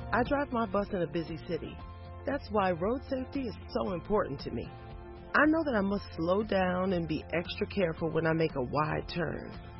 I drive my bus in a busy city. That's why road safety is so important to me. I know that I must slow down and be extra careful when I make a wide turn.